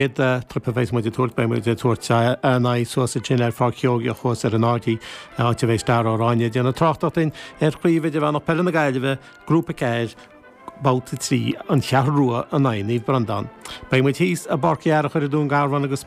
Trippeéis mu tuairt be mu tuairt na sosa sin ar fá ceoga chus ar an átaí áte bhééis dar áráine déanana trochttatain ar chuomh de bhena pena na gaiileh grúpa céir báta trí an chearrúa a naíomh brandan. Bei mu tíos a barcear chuir dún garhan agus